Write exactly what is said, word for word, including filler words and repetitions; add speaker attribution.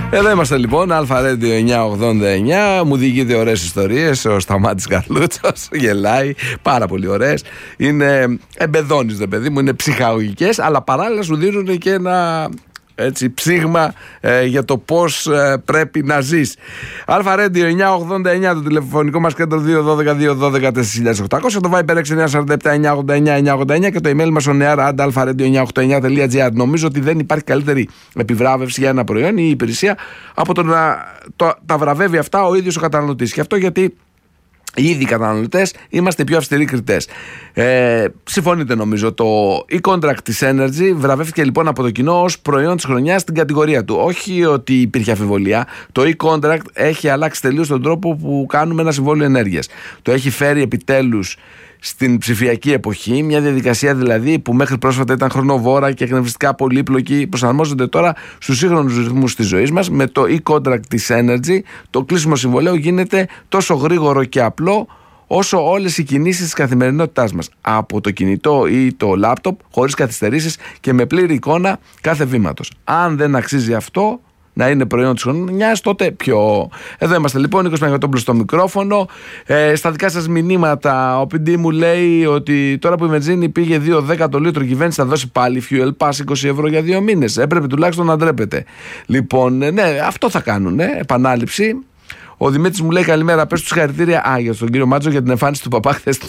Speaker 1: Εδώ είμαστε λοιπόν, Αλφα Radio εννιακόσια ογδόντα εννιά. Μου διηγείται ωραίες ιστορίες. Ο Σταμάτης Καρλούτσος γελάει, πάρα πολύ ωραίες. Είναι εμπεδώνεις, δε παιδί μου, είναι ψυχαγωγικές, αλλά παράλληλα σου δίνουν και ένα έτσι, ψήγμα ε, για το πώς ε, πρέπει να ζεις. Αλφα Radio εννιακόσια ογδόντα εννιά, το τηλεφωνικό μας κέντρο δύο ένα δύο δύο ένα δύο τέσσερα οκτακόσια, το Viber έξι εννιά τέσσερα επτά εννιακόσια ογδόντα εννιά εννιακόσια ογδόντα εννιά και το email μας on air at alpha radio εννιακόσια ογδόντα εννιά τελεία τζι άρ. Νομίζω ότι δεν υπάρχει καλύτερη επιβράβευση για ένα προϊόν ή υπηρεσία από το να το, τα βραβεύει αυτά ο ίδιος ο καταναλωτής. Και αυτό γιατί οι ίδιοι καταναλωτές είμαστε πιο αυστηροί κριτές. Ε, συμφωνείτε νομίζω. Το e-contract της Energy βραβεύτηκε λοιπόν από το κοινό ως προϊόν της χρονιάς στην κατηγορία του. Όχι ότι υπήρχε αμφιβολία. Το e-contract έχει αλλάξει τελείως τον τρόπο που κάνουμε ένα συμβόλαιο ενέργειας. Το έχει φέρει επιτέλους στην ψηφιακή εποχή, μια διαδικασία δηλαδή που μέχρι πρόσφατα ήταν χρονοβόρα και εκνευριστικά πολύπλοκη, προσαρμόζονται τώρα στους σύγχρονους ρυθμούς της ζωής μας. Με το e-contract της Energy το κλείσιμο συμβολαίου γίνεται τόσο γρήγορο και απλό όσο όλες οι κινήσεις της καθημερινότητάς μας, από το κινητό ή το λάπτοπ, χωρίς καθυστερήσεις και με πλήρη εικόνα κάθε βήματος. Αν δεν αξίζει αυτό να είναι προϊόν της χρονιάς, τότε ποιο? Εδώ είμαστε λοιπόν, Νίκος Παγιωτόπουλος στο μικρόφωνο. Ε, στα δικά σας μηνύματα, ο πι ντι μου λέει ότι τώρα που η βενζίνη πήγε δύο δέκα το λίτρο, η κυβέρνηση θα δώσει πάλι fuel pass είκοσι ευρώ για δύο μήνες. Έπρεπε τουλάχιστον να ντρέπεται. Λοιπόν, ναι, αυτό θα κάνουν, επανάληψη. Ο Δημήτρης μου λέει καλημέρα, πες του συγχαρητήρια. Α, για τον κύριο Μάτζο για την εμφάνιση του παπά χθες στην